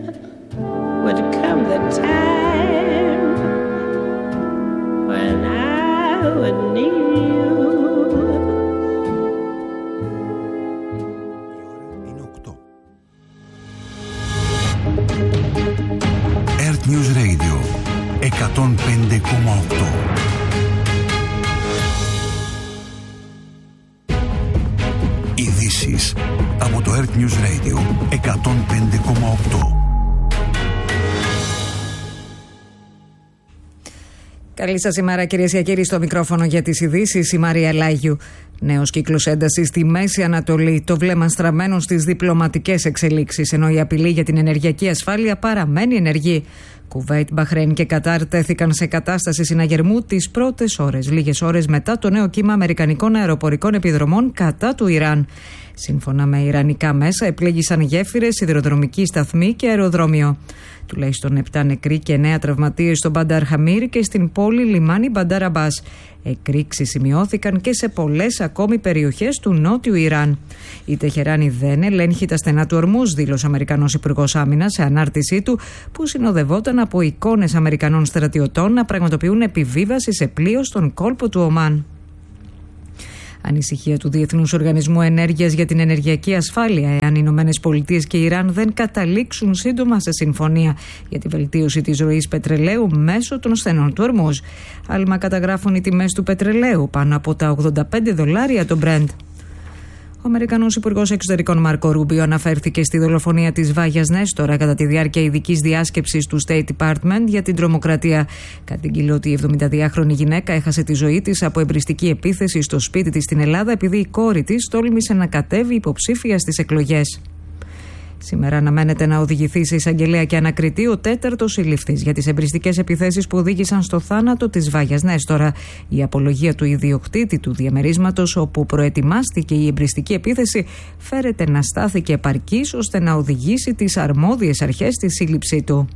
would come the time when I would need you. Earth News Radio 105,8. Ειδήσεις από το Earth News Radio 105,8. Καλή σας ημέρα, κυρίες και κύριοι, στο μικρόφωνο για τις ειδήσεις η Μαρία Λάγιου. Νέος κύκλος έντασης στη Μέση Ανατολή, το βλέμμα στραμμένο στις διπλωματικές εξελίξεις, ενώ η απειλή για την ενεργειακή ασφάλεια παραμένει ενεργή. Κουβέιτ, Μπαχρέιν και Κατάρ τέθηκαν σε κατάσταση συναγερμού τις πρώτες ώρες, λίγες ώρες μετά το νέο κύμα αμερικανικών αεροπορικών επιδρομών κατά του Ιράν. Σύμφωνα με ιρανικά μέσα, επλήγησαν γέφυρες, σιδηροδρομικοί σταθμοί και αεροδρόμιο. Τουλάχιστον 7 νεκροί και 9 τραυματίες στο Μπαντάρ Χαμίρ και στην πόλη λιμάνι Μπαντάρ Αμπάς. Εκρήξεις σημειώθηκαν και σε πολλές ακόμη περιοχές του νότιου Ιράν. Η Τεχεράνη δεν ελέγχει τα στενά του Ορμούζ, δήλωσε ο Αμερικανός Υπουργός Άμυνας σε ανάρτησή του, που συνοδευόταν από εικόνες Αμερικανών στρατιωτών να πραγματοποιούν επιβίβαση σε πλοίο στον κόλπο του Ομάν. Ανησυχία του Διεθνούς Οργανισμού Ενέργειας για την ενεργειακή ασφάλεια, εάν οι Ηνωμένες Πολιτείες και η Ιράν δεν καταλήξουν σύντομα σε συμφωνία για τη βελτίωση της ροής πετρελαίου μέσω των στενών του Ορμούζ. Άλμα καταγράφουν οι τιμές του πετρελαίου, πάνω από τα $85 το Brent. Ο Αμερικανός Υπουργός Εξωτερικών Μάρκο Ρούμπιο αναφέρθηκε στη δολοφονία της Βάγιας Νέστορα κατά τη διάρκεια ειδικής διάσκεψης του State Department για την τρομοκρατία. Κατήγγειλε ότι η 72χρονη γυναίκα έχασε τη ζωή της από εμπριστική επίθεση στο σπίτι της στην Ελλάδα, επειδή η κόρη της τόλμησε να κατέβει υποψήφια στις εκλογές. Σήμερα αναμένεται να οδηγηθεί σε εισαγγελέα και ανακριτή ο 4ος συλληφθής για τις εμπριστικές επιθέσεις που οδήγησαν στο θάνατο της Βάγιας Νέστορα. Η απολογία του ιδιοκτήτη του διαμερίσματος όπου προετοιμάστηκε η εμπριστική επίθεση φέρεται να στάθηκε επαρκής ώστε να οδηγήσει τις αρμόδιες αρχές στη σύλληψή του.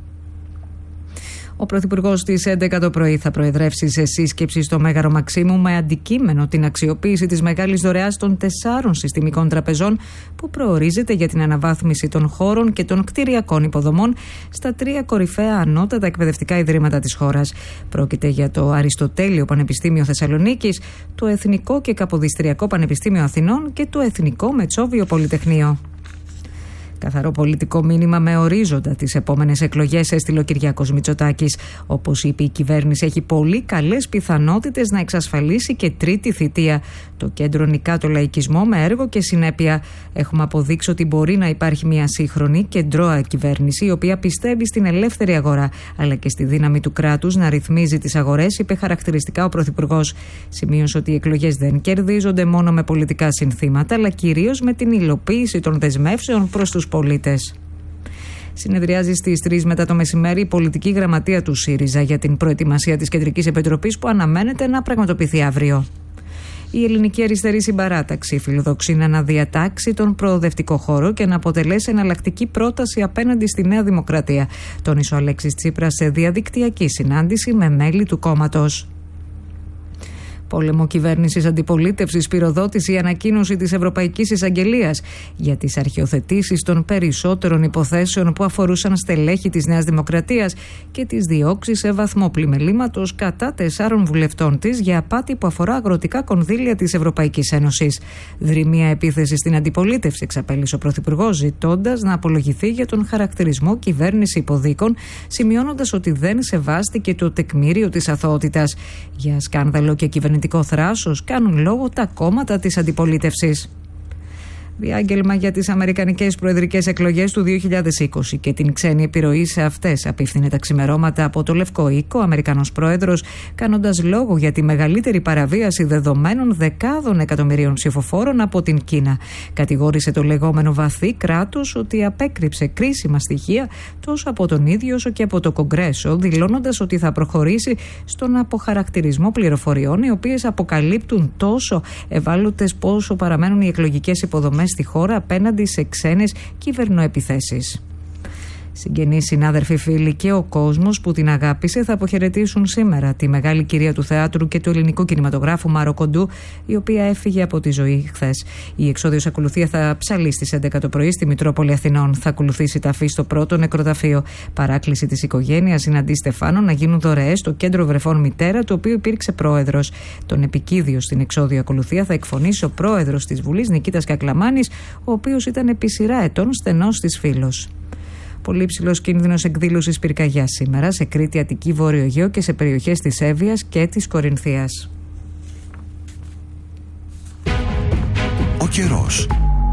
Ο Πρωθυπουργός στις 11 το πρωί θα προεδρεύσει σε σύσκεψη στο Μέγαρο Μαξίμου με αντικείμενο την αξιοποίηση της μεγάλης δωρεάς των 4 συστημικών τραπεζών που προορίζεται για την αναβάθμιση των χώρων και των κτηριακών υποδομών στα 3 κορυφαία ανώτατα εκπαιδευτικά ιδρύματα της χώρας. Πρόκειται για το Αριστοτέλειο Πανεπιστήμιο Θεσσαλονίκης, το Εθνικό και Καποδιστριακό Πανεπιστήμιο Αθηνών και το Εθνικό Μετσόβιο Πολυτεχνείο. Καθαρό πολιτικό μήνυμα με ορίζοντα τις επόμενες εκλογές έστειλε ο Κυριάκος Μητσοτάκης. Όπως είπε, η κυβέρνηση έχει πολύ καλές πιθανότητες να εξασφαλίσει και τρίτη θητεία. Το κέντρο νικά το λαϊκισμό με έργο και συνέπεια. Έχουμε αποδείξει ότι μπορεί να υπάρχει μια σύγχρονη κεντρώα κυβέρνηση, η οποία πιστεύει στην ελεύθερη αγορά, αλλά και στη δύναμη του κράτους να ρυθμίζει τις αγορές, είπε χαρακτηριστικά ο Πρωθυπουργός. Σημείωσε ότι οι εκλογές δεν κερδίζονται μόνο με πολιτικά συνθήματα, αλλά κυρίως με την υλοποίηση των δεσμεύσεων προς τους πολίτες. Συνεδριάζει στις 3 μετά το μεσημέρι η πολιτική γραμματεία του ΣΥΡΙΖΑ για την προετοιμασία της Κεντρικής Επιτροπής που αναμένεται να πραγματοποιηθεί αύριο. Η Ελληνική Αριστερή Συμπαράταξη φιλοδοξεί να αναδιατάξει τον προοδευτικό χώρο και να αποτελέσει εναλλακτική πρόταση απέναντι στη Νέα Δημοκρατία, τόνισε ο Αλέξης Τσίπρας σε διαδικτυακή συνάντηση με μέλη του κόμματος. Πόλεμο κυβέρνησης αντιπολίτευσης πυροδότησε η ανακοίνωση της Ευρωπαϊκής Εισαγγελίας για τις αρχιοθετήσεις των περισσότερων υποθέσεων που αφορούσαν στελέχη της Νέας Δημοκρατίας και τις διώξεις σε βαθμό πλημελήματος κατά 4 βουλευτών της για απάτη που αφορά αγροτικά κονδύλια της Ευρωπαϊκής Ένωσης. Δρυμία επίθεση στην αντιπολίτευση, εξαπέλυσε ο Πρωθυπουργός, ζητώντας να απολογηθεί για τον χαρακτηρισμό κυβέρνηση υποδίκων, σημειώνοντας ότι δεν σεβάστηκε το τεκμήριο της αθωότητας. Για σκάνδαλο και κυβερνητικό θράσος κάνουν λόγο τα κόμματα της αντιπολίτευσης. Διάγγελμα για τις αμερικανικές προεδρικές εκλογές του 2020 και την ξένη επιρροή σε αυτές απίφθινε τα ξημερώματα από το Λευκό Οίκο ο Αμερικανός πρόεδρος, κάνοντας λόγο για τη μεγαλύτερη παραβίαση δεδομένων δεκάδων εκατομμυρίων ψηφοφόρων από την Κίνα. Κατηγόρησε το λεγόμενο βαθύ κράτος ότι απέκρυψε κρίσιμα στοιχεία τόσο από τον ίδιο όσο και από το Κογκρέσο, δηλώνοντας ότι θα προχωρήσει στον αποχαρακτηρισμό πληροφοριών οι οποίες αποκαλύπτουν τόσο ευάλωτες πόσο παραμένουν οι εκλογικές υποδομές στη χώρα απέναντι σε ξένες κυβερνοεπιθέσεις. Συγγενείς, συνάδελφοι, φίλοι και ο κόσμος που την αγάπησε θα αποχαιρετήσουν σήμερα τη μεγάλη κυρία του θεάτρου και του ελληνικού κινηματογράφου Μάρο Κοντού, η οποία έφυγε από τη ζωή χθες. Η εξόδιος ακολουθία θα ψαλεί στις 11 το πρωί στη Μητρόπολη Αθηνών. Θα ακολουθήσει ταφή στο πρώτο νεκροταφείο. Παράκληση της οικογένειας Συναντή Στεφάνο να γίνουν δωρεές στο κέντρο βρεφών Μητέρα, του οποίου υπήρξε πρόεδρος. Τον επικίδιο στην εξόδιο ακολουθία θα εκφωνήσει ο πρόεδρος της Βουλής Νικήτας Κακλαμάνης, ο οποίος ήταν επί σειρά ετών στενός της φίλος. Πολύ υψηλός κίνδυνος εκδήλωσης πυρκαγιάς σήμερα σε Κρήτη, Αττική, Βόρειο Αιγαίο και σε περιοχές της Εύβοιας και της Κορινθίας. Ο καιρός.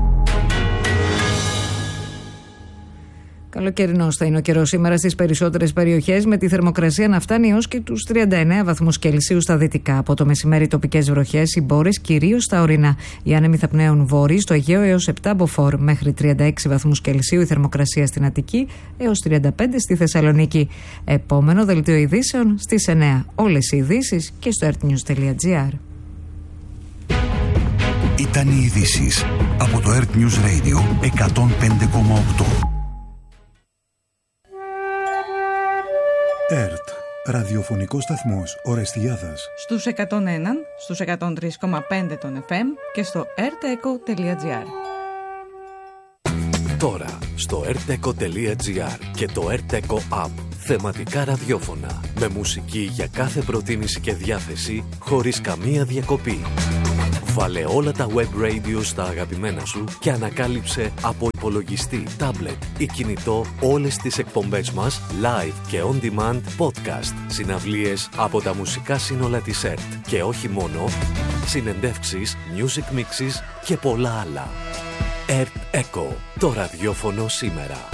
Καλοκαιρινός θα είναι ο καιρός σήμερα στις περισσότερες περιοχές, με τη θερμοκρασία να φτάνει έως και τους 39 βαθμούς Κελσίου στα δυτικά. Από το μεσημέρι τοπικές βροχές, οι μπόρες κυρίως στα ορεινά. Οι άνεμοι θα πνέουν βόρειοι στο Αιγαίο έως 7 μποφόρ. Μέχρι 36 βαθμούς Κελσίου η θερμοκρασία στην Αττική, έως 35 στη Θεσσαλονίκη. Επόμενο δελτίο ειδήσεων στις 9. Όλες οι ειδήσεις και στο earthnews.gr. Ήταν οι ειδήσεις από το Earth News Radio 105,8. ΕΡΤ, ραδιοφωνικός σταθμός Ορεστιάδας. Στους 101, στους 103,5 των FM και στο rteco.gr. Τώρα στο rteco.gr και το rteco app. Θεματικά ραδιόφωνα με μουσική για κάθε προτίμηση και διάθεση, χωρίς καμία διακοπή. Βάλε όλα τα web radio στα αγαπημένα σου και ανακάλυψε από υπολογιστή, τάμπλετ ή κινητό όλες τις εκπομπές μας live και on demand podcast, συναυλίες από τα μουσικά σύνολα της ΕΡΤ και όχι μόνο, συνεντεύξεις, music mixes και πολλά άλλα. ΕΡΤ Echo, το ραδιόφωνο σήμερα.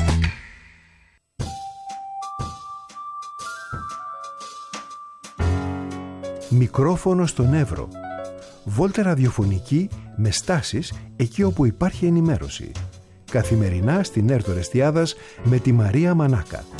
Μικρόφωνο στον Εύρο. Βόλτα ραδιοφωνική με στάσεις εκεί όπου υπάρχει ενημέρωση. Καθημερινά στην ΕΡΤ Ορεστιάδας με τη Μαρία Μανάκα.